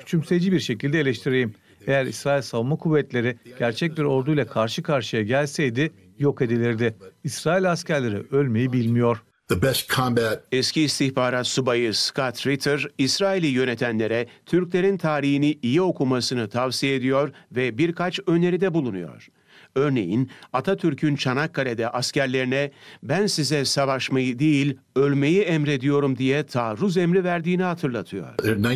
küçümseyici bir şekilde eleştireyim. Eğer İsrail Savunma Kuvvetleri gerçek bir orduyla karşı karşıya gelseydi yok edilirdi. İsrail askerleri ölmeyi bilmiyor. Eski istihbarat subayı Scott Ritter, İsrail'i yönetenlere Türklerin tarihini iyi okumasını tavsiye ediyor ve birkaç öneride bulunuyor. Örneğin Atatürk'ün Çanakkale'de askerlerine "Ben size savaşmayı değil, ölmeyi emrediyorum" diye taarruz emri verdiğini hatırlatıyor.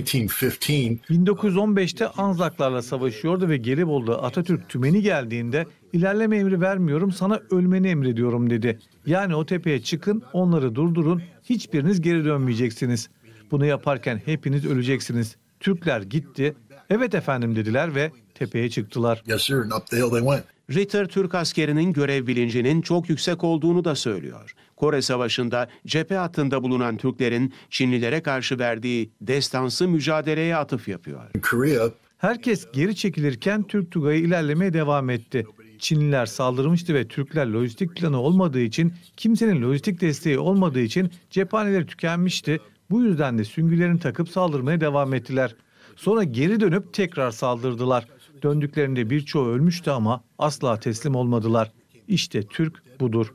1915'te Anzaklarla savaşıyordu ve Gelibolu'da Atatürk tümeni geldiğinde "İlerleme emri vermiyorum, sana ölmeni emrediyorum" dedi. Yani o tepeye çıkın, onları durdurun, hiçbiriniz geri dönmeyeceksiniz. Bunu yaparken hepiniz öleceksiniz. Türkler gitti, "Evet efendim" dediler ve tepeye çıktılar. Ritter, Türk askerinin görev bilincinin çok yüksek olduğunu da söylüyor. Kore Savaşı'nda cephe hattında bulunan Türklerin Çinlilere karşı verdiği destansı mücadeleye atıf yapıyor. Herkes geri çekilirken Türk Tugayı ilerlemeye devam etti. Çinliler saldırmıştı ve Türkler lojistik planı olmadığı için, kimsenin lojistik desteği olmadığı için cephaneleri tükenmişti. Bu yüzden de süngülerini takıp saldırmaya devam ettiler. Sonra geri dönüp tekrar saldırdılar. Döndüklerinde birçoğu ölmüştü ama asla teslim olmadılar. İşte Türk budur.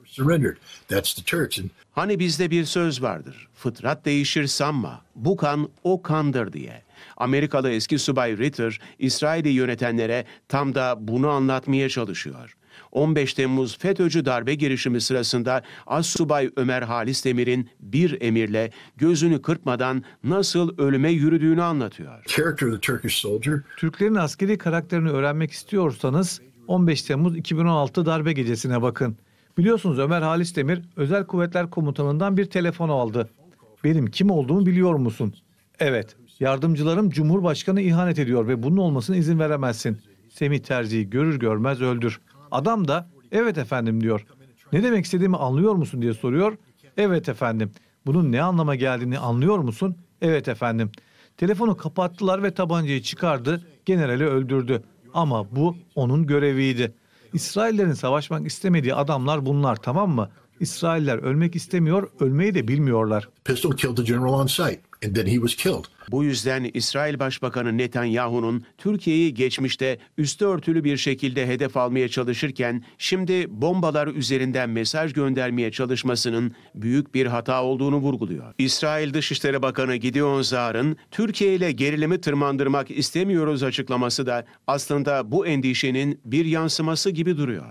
Hani bizde bir söz vardır, fıtrat değişir sanma, bu kan o kandır diye. Amerikalı eski subay Ritter, İsrail'i yönetenlere tam da bunu anlatmaya çalışıyor. 15 Temmuz FETÖ'cü darbe girişimi sırasında Assubay Ömer Halis Demir'in bir emirle gözünü kırpmadan nasıl ölüme yürüdüğünü anlatıyor. Türklerin askeri karakterini öğrenmek istiyorsanız 15 Temmuz 2016 darbe gecesine bakın. Biliyorsunuz Ömer Halis Demir Özel Kuvvetler Komutanı'ndan bir telefon aldı. "Benim kim olduğumu biliyor musun?" "Evet, yardımcılarım Cumhurbaşkanı ihanet ediyor ve bunun olmasına izin veremezsin. Semih Terzi'yi görür görmez öldür." Adam da "Evet efendim" diyor. "Ne demek istediğimi anlıyor musun?" diye soruyor. "Evet efendim." "Bunun ne anlama geldiğini anlıyor musun?" "Evet efendim." Telefonu kapattılar ve tabancayı çıkardı, generali öldürdü. Ama bu onun göreviydi. İsraillerin savaşmak istemediği adamlar bunlar, tamam mı? İsrailler ölmek istemiyor, ölmeyi de bilmiyorlar. Bu yüzden İsrail Başbakanı Netanyahu'nun Türkiye'yi geçmişte üstü örtülü bir şekilde hedef almaya çalışırken şimdi bombalar üzerinden mesaj göndermeye çalışmasının büyük bir hata olduğunu vurguluyor. İsrail Dışişleri Bakanı Gideon Saar'ın Türkiye ile gerilimi tırmandırmak istemiyoruz açıklaması da aslında bu endişenin bir yansıması gibi duruyor.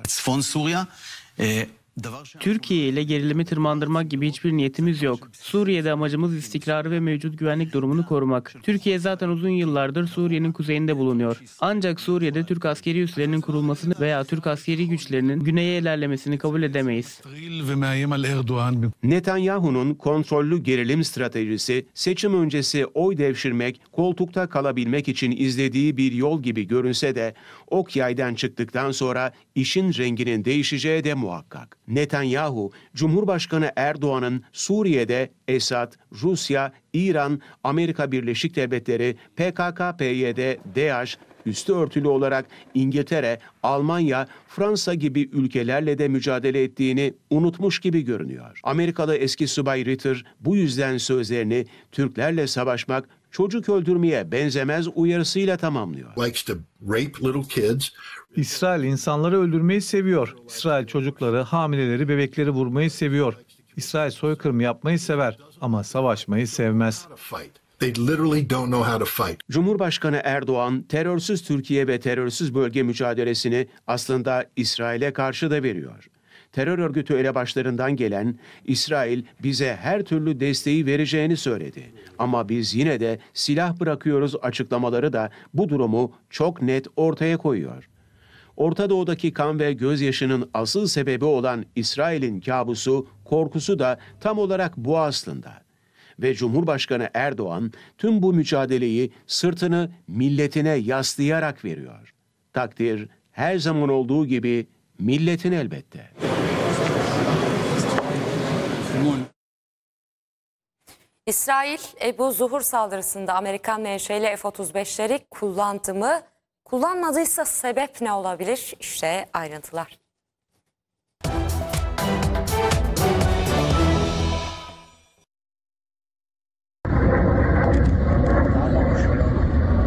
Türkiye ile gerilimi tırmandırmak gibi hiçbir niyetimiz yok. Suriye'de amacımız istikrarı ve mevcut güvenlik durumunu korumak. Türkiye zaten uzun yıllardır Suriye'nin kuzeyinde bulunuyor. Ancak Suriye'de Türk askeri üslerinin kurulmasını veya Türk askeri güçlerinin güneye ilerlemesini kabul edemeyiz. Netanyahu'nun kontrollü gerilim stratejisi seçim öncesi oy devşirmek, koltukta kalabilmek için izlediği bir yol gibi görünse de ok yaydan çıktıktan sonra işin renginin değişeceği de muhakkak. Netanyahu, Cumhurbaşkanı Erdoğan'ın Suriye'de Esad, Rusya, İran, Amerika Birleşik Devletleri, PKK-PYD, DAEŞ, üstü örtülü olarak İngiltere, Almanya, Fransa gibi ülkelerle de mücadele ettiğini unutmuş gibi görünüyor. Amerikalı eski subay Ritter bu yüzden sözlerini "Türklerle savaşmak çocuk öldürmeye benzemez" uyarısıyla tamamlıyor. İsrail insanları öldürmeyi seviyor. İsrail çocukları, hamileleri, bebekleri vurmayı seviyor. İsrail soykırım yapmayı sever ama savaşmayı sevmez. Cumhurbaşkanı Erdoğan, terörsüz Türkiye ve terörsüz bölge mücadelesini aslında İsrail'e karşı da veriyor. Terör örgütü elebaşlarından gelen "İsrail bize her türlü desteği vereceğini söyledi ama biz yine de silah bırakıyoruz" açıklamaları da bu durumu çok net ortaya koyuyor. Orta Doğu'daki kan ve gözyaşının asıl sebebi olan İsrail'in kabusu, korkusu da tam olarak bu aslında. Ve Cumhurbaşkanı Erdoğan tüm bu mücadeleyi sırtını milletine yaslayarak veriyor. Takdir her zaman olduğu gibi milletin elbette. İsrail, Ebu Zuhur saldırısında Amerikan menşeli F-35'leri kullandı mı? Kullanmadıysa sebep ne olabilir? İşte ayrıntılar.